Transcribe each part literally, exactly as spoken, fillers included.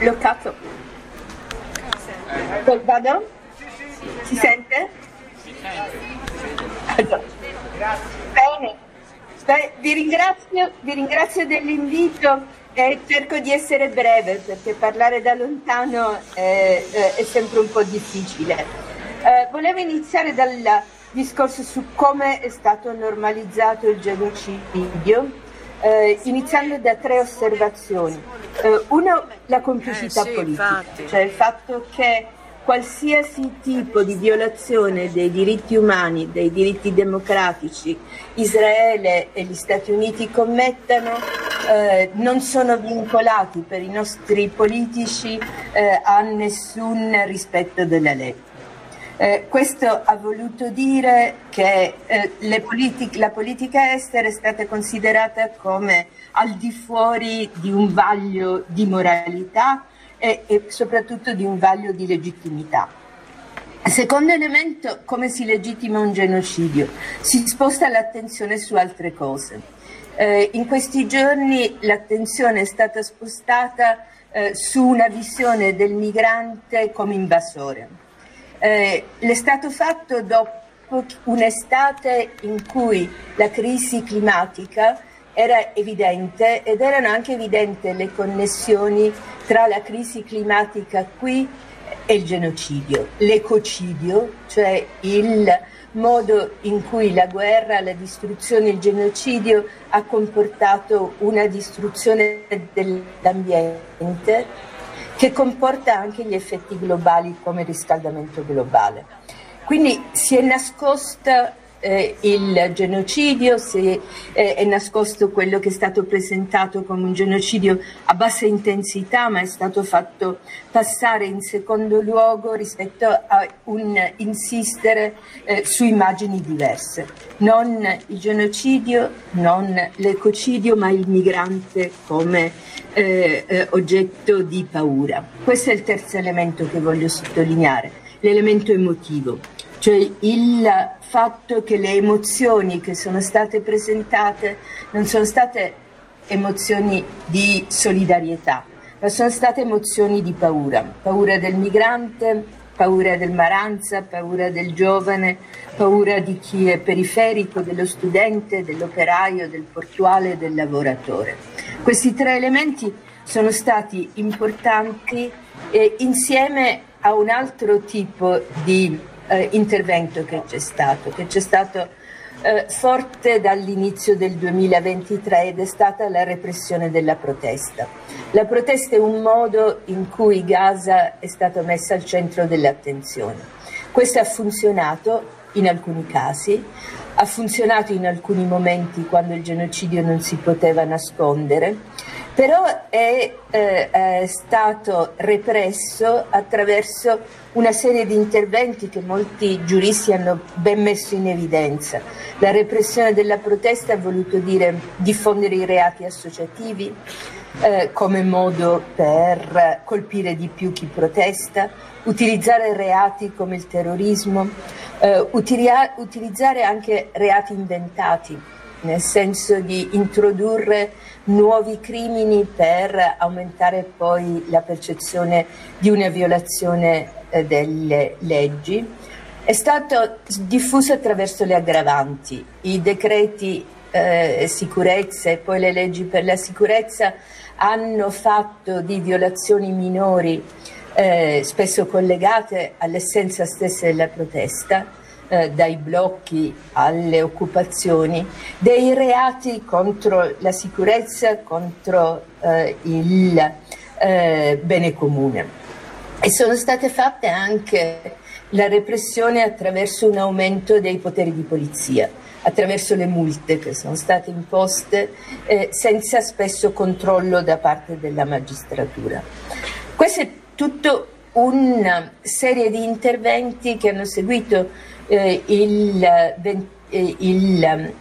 bloccato. Vado? Si sente? Bene. Beh, vi ringrazio, vi ringrazio dell'invito e cerco di essere breve perché parlare da lontano è, è sempre un po' difficile. Eh, volevo iniziare dal discorso su come è stato normalizzato il genocidio, eh, iniziando da tre osservazioni. Eh, uno, la complicità eh, sì, politica, infatti. cioè il fatto che qualsiasi tipo di violazione dei diritti umani, dei diritti democratici, Israele e gli Stati Uniti commettano, eh, non sono vincolati per i nostri politici eh, a nessun rispetto della legge. Eh, questo ha voluto dire che eh, le politic- la politica estera è stata considerata come al di fuori di un vaglio di moralità e, e soprattutto di un vaglio di legittimità. Secondo elemento, come si legittima un genocidio? Si sposta l'attenzione su altre cose. Eh, in questi giorni l'attenzione è stata spostata eh, su una visione del migrante come invasore. Eh, l'è stato fatto dopo un'estate in cui la crisi climatica era evidente ed erano anche evidenti le connessioni tra la crisi climatica qui e il genocidio, l'ecocidio, cioè il modo in cui la guerra, la distruzione, il genocidio ha comportato una distruzione dell'ambiente che comporta anche gli effetti globali come il riscaldamento globale. Quindi si è nascosta eh, il genocidio, si, eh, è nascosto quello che è stato presentato come un genocidio a bassa intensità, ma è stato fatto passare in secondo luogo rispetto a un insistere eh, su immagini diverse. Non il genocidio, non l'ecocidio, ma il migrante come Eh, eh, oggetto di paura. Questo è il terzo elemento che voglio sottolineare, l'elemento emotivo, cioè il fatto che le emozioni che sono state presentate non sono state emozioni di solidarietà, ma sono state emozioni di paura, paura del migrante, paura del Maranza, paura del giovane, paura di chi è periferico, dello studente, dell'operaio, del portuale, del lavoratore. Questi tre elementi sono stati importanti eh, insieme a un altro tipo di eh, intervento che c'è stato, che c'è stato eh, forte dall'inizio del duemilaventitré ed è stata la repressione della protesta. La protesta è un modo in cui Gaza è stata messa al centro dell'attenzione. Questo ha funzionato in alcuni casi, ha funzionato in alcuni momenti quando il genocidio non si poteva nascondere, però è, eh, è stato represso attraverso una serie di interventi che molti giuristi hanno ben messo in evidenza. La repressione della protesta ha voluto dire diffondere i reati associativi eh, come modo per colpire di più chi protesta, utilizzare reati come il terrorismo, eh, utilia- utilizzare anche reati inventati, nel senso di introdurre nuovi crimini per aumentare poi la percezione di una violazione eh, delle leggi. È stato diffuso attraverso le aggravanti, i decreti eh, sicurezza e poi le leggi per la sicurezza hanno fatto di violazioni minori eh, spesso collegate all'essenza stessa della protesta, eh, dai blocchi alle occupazioni, dei reati contro la sicurezza, contro eh, il eh, bene comune. E sono state fatte anche la repressione attraverso un aumento dei poteri di polizia, attraverso le multe che sono state imposte eh, senza spesso controllo da parte della magistratura. Questo è tutto una serie di interventi che hanno seguito eh, il, eh, il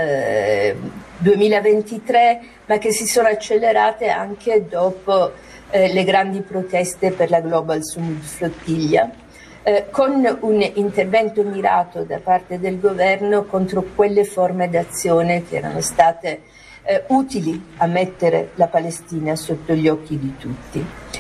eh, duemilaventitré, ma che si sono accelerate anche dopo eh, le grandi proteste per la Global Summit Flottiglia, eh, con un intervento mirato da parte del governo contro quelle forme d'azione che erano state eh, utili a mettere la Palestina sotto gli occhi di tutti.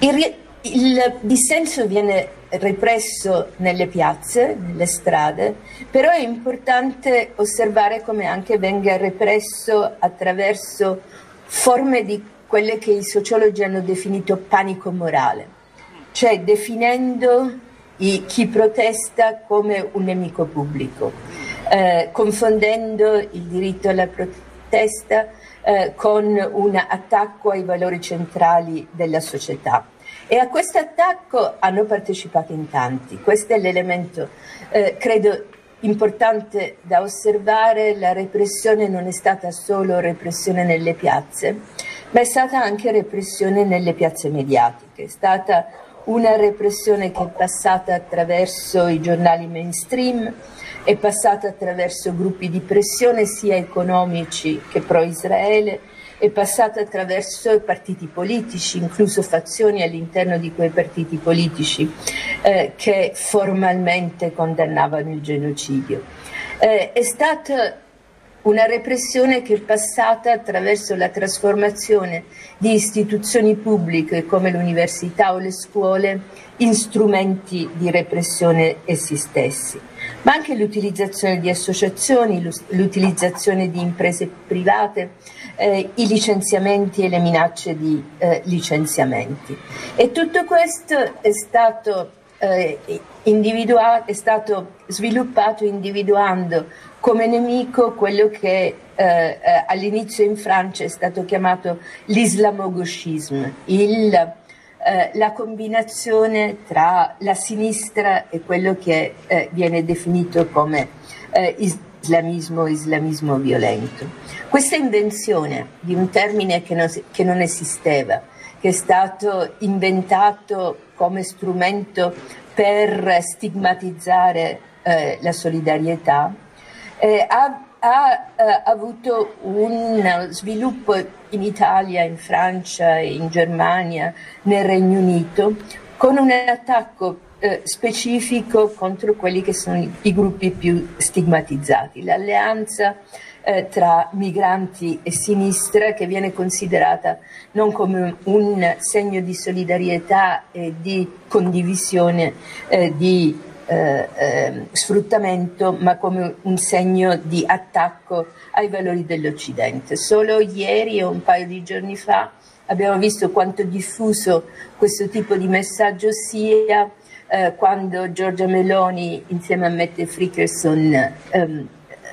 Il, il dissenso viene represso nelle piazze, nelle strade, però è importante osservare come anche venga represso attraverso forme di quelle che i sociologi hanno definito panico morale, cioè definendo i, chi protesta come un nemico pubblico, eh, confondendo il diritto alla protesta eh, con un attacco ai valori centrali della società. E a questo attacco hanno partecipato in tanti. Questo è l'elemento, eh, credo, importante da osservare. La repressione non è stata solo repressione nelle piazze, ma è stata anche repressione nelle piazze mediatiche. È stata una repressione che è passata attraverso i giornali mainstream, è passata attraverso gruppi di pressione sia economici che pro-Israele, è passata attraverso partiti politici, incluso fazioni all'interno di quei partiti politici eh, che formalmente condannavano il genocidio. Eh, è stata una repressione che è passata attraverso la trasformazione di istituzioni pubbliche come l'università o le scuole in strumenti di repressione essi stessi, ma anche l'utilizzazione di associazioni, l'utilizzazione di imprese private, eh, i licenziamenti e le minacce di eh, licenziamenti. E tutto questo è stato, eh, individuato, è stato sviluppato individuando come nemico quello che eh, eh, all'inizio in Francia è stato chiamato l'islamogauchisme, il, eh, la combinazione tra la sinistra e quello che eh, viene definito come eh, islamismo, islamismo violento. Questa invenzione di un termine che non, che non esisteva, che è stato inventato come strumento per stigmatizzare eh, la solidarietà, eh, ha, ha eh, avuto un sviluppo in Italia, in Francia, in Germania, nel Regno Unito, con un attacco eh, specifico contro quelli che sono i, i gruppi più stigmatizzati. L'alleanza eh, tra migranti e sinistra, che viene considerata non come un segno di solidarietà e di condivisione eh, di Eh, eh, sfruttamento, ma come un segno di attacco ai valori dell'Occidente. Solo ieri o un paio di giorni fa abbiamo visto quanto diffuso questo tipo di messaggio sia eh, quando Giorgia Meloni insieme a Mette Frederiksen, ehm,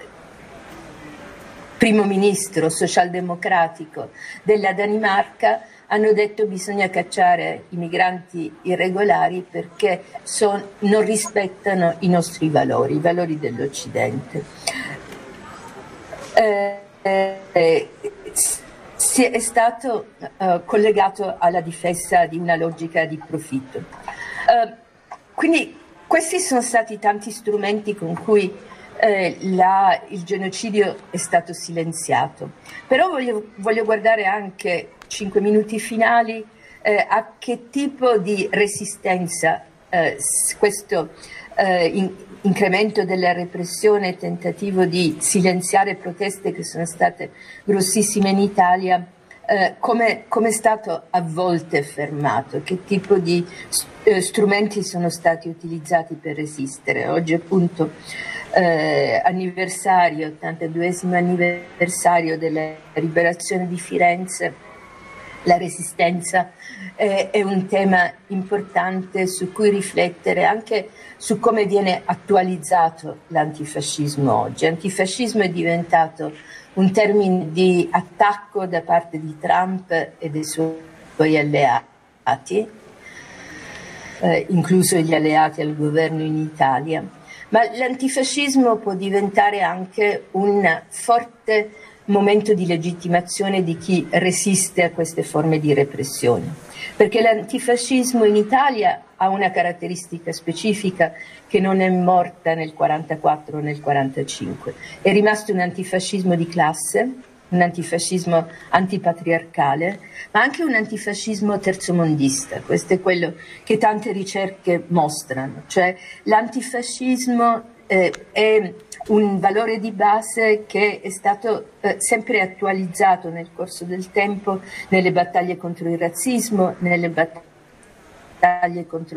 primo ministro socialdemocratico della Danimarca, hanno detto che bisogna cacciare i migranti irregolari perché son, non rispettano i nostri valori, i valori dell'Occidente. Eh, eh, si è stato eh, collegato alla difesa di una logica di profitto. Eh, quindi questi sono stati tanti strumenti con cui eh, la, il genocidio è stato silenziato. Però voglio, voglio guardare anche cinque minuti finali eh, a che tipo di resistenza eh, questo eh, in, incremento della repressione, tentativo di silenziare proteste che sono state grossissime in Italia, eh, come, come è stato a volte fermato, che tipo di eh, strumenti sono stati utilizzati per resistere. Oggi appunto eh, anniversario, ottantaduesimo anniversario della liberazione di Firenze. La resistenza eh, è un tema importante su cui riflettere, anche su come viene attualizzato l'antifascismo oggi. Antifascismo è diventato un termine di attacco da parte di Trump e dei suoi alleati, eh, incluso gli alleati al governo in Italia, ma l'antifascismo può diventare anche un forte momento di legittimazione di chi resiste a queste forme di repressione, perché l'antifascismo in Italia ha una caratteristica specifica che non è morta nel quarantaquattro o nel quarantacinque, è rimasto un antifascismo di classe, un antifascismo antipatriarcale, ma anche un antifascismo terzomondista. Questo è quello che tante ricerche mostrano, cioè l'antifascismo eh, è un valore di base che è stato eh, sempre attualizzato nel corso del tempo nelle battaglie contro il razzismo, nelle battaglie battaglie contro